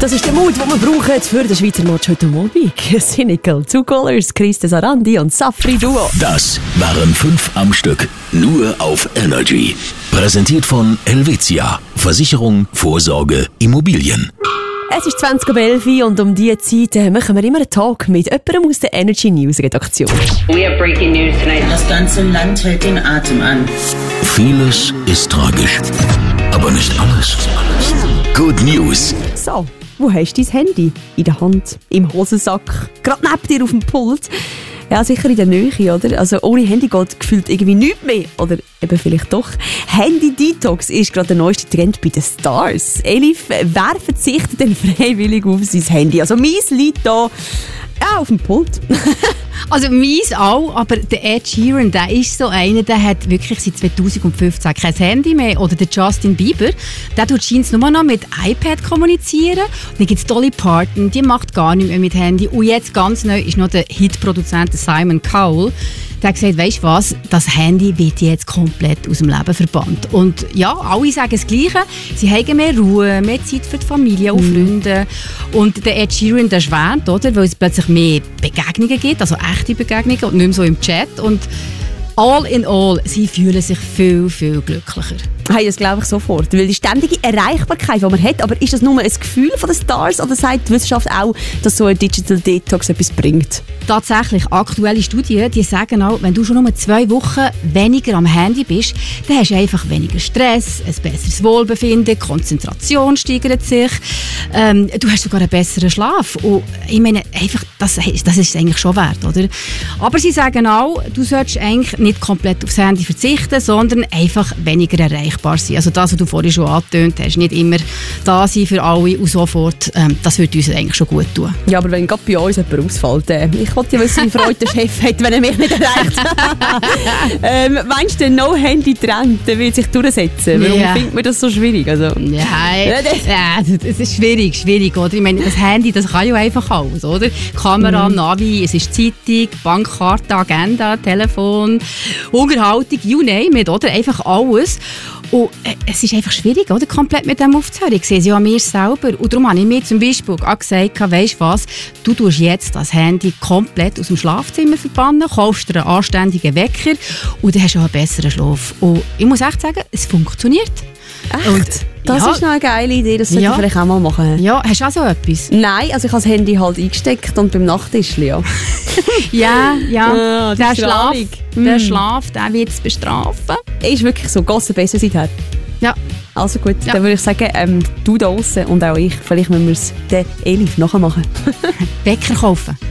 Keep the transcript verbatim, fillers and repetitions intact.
Das ist der Mut, den wir brauchen für den Schweizer Match heute Morgen. Cynical, Two Colors, Christa Sarandi und Safri Duo. Das waren fünf am Stück. Nur auf Energy. Präsentiert von Helvetia. Versicherung, Vorsorge, Immobilien. Es ist zwanzig Uhr elf und um diese Zeit äh, machen wir immer einen Talk mit jemandem aus der Energy News Redaktion. We have breaking news tonight. Das ganze Land hält den Atem an. Vieles ist tragisch, aber nicht alles. Good News. So, wo hast du dein Handy? In der Hand, im Hosensack, gerade neben dir auf dem Pult. Ja, sicher in der Nähe, oder? Also ohne Handy geht gefühlt irgendwie nichts mehr. Oder eben vielleicht doch. Handy-Detox ist gerade der neueste Trend bei den Stars. Elif, wer verzichtet denn freiwillig auf sein Handy? Also meins liegt da ja, auf dem Pult. Also meins auch, aber der Ed Sheeran, der ist so einer, der hat wirklich seit zweitausendfünfzehn kein Handy mehr. Oder der Justin Bieber, der tut scheint nur noch mit iPad kommunizieren. Und dann gibt es Dolly Parton, die macht gar nicht mehr mit Handy. Und jetzt ganz neu ist noch der Hitproduzent Simon Cowell. Der hat gesagt, weisst du was, das Handy wird jetzt komplett aus dem Leben verbannt. Und ja, alle sagen das Gleiche. Sie haben mehr Ruhe, mehr Zeit für die Familie und Freunde. Und der Ed Sheeran, der schwärmt, oder? Weil es plötzlich mehr Begegnungen gibt, also echte Begegnungen und nicht mehr so im Chat. Und all in all, sie fühlen sich viel, viel glücklicher. Hey, das glaube ich sofort. Weil die ständige Erreichbarkeit, die man hat, aber ist das nur ein Gefühl von den Stars oder sagt die Wissenschaft auch, dass so ein Digital Detox etwas bringt? Tatsächlich, aktuelle Studien, die sagen auch, wenn du schon nur zwei Wochen weniger am Handy bist, dann hast du einfach weniger Stress, ein besseres Wohlbefinden, Konzentration steigert sich, ähm, du hast sogar einen besseren Schlaf. Und ich meine, einfach, das, das ist es eigentlich schon wert, oder? Aber sie sagen auch, du solltest eigentlich nicht komplett aufs Handy verzichten, sondern einfach weniger erreichbar sein. Also das, was du vorhin schon angetönt hast, nicht immer da sein für alle und sofort, ähm, das würde uns eigentlich schon gut tun. Ja, aber wenn gerade bei uns jemand ausfällt, äh, ich wollte ja wissen, wie Freude der Chef hat, wenn er mich nicht erreicht. ähm, meinst du, der No-Handy-Trend wird sich durchsetzen? Warum Ja. findet man das so schwierig? Also, Ja, ja, es ist schwierig, schwierig, oder? Ich meine, das Handy, das kann ja einfach alles, oder? Kamera, Navi, es ist Zeitung, Bankkarte, Agenda, Telefon, Unterhaltung, you name it, oder? Einfach alles. Und äh, es ist einfach schwierig, oder? Komplett mit dem aufzuhören. Ich sehe es ja an mir selber. Und darum habe ich mir zum Beispiel auch gesagt, weisst du was, du tust jetzt das Handy komplett aus dem Schlafzimmer verbannen, kaufst dir einen anständigen Wecker und dann hast du auch einen besseren Schlaf. Und ich muss echt sagen, es funktioniert. echt? Und, das ja, ist noch eine geile Idee, das sollte Ja. ich vielleicht auch mal machen. Ja, hast du auch so etwas? Nein, also ich habe das Handy halt eingesteckt und beim Nachttisch, ja. Ja, ja. Ah, die der Schlaf, Strahlung. der Mm. Schlaf, der wird es bestrafen. Ist wirklich so, geht es besser seither. Ja. Also gut, Ja. dann würde ich sagen, ähm, du da draussen und auch ich, vielleicht müssen wir es der Elif nachher machen. Wecker kaufen.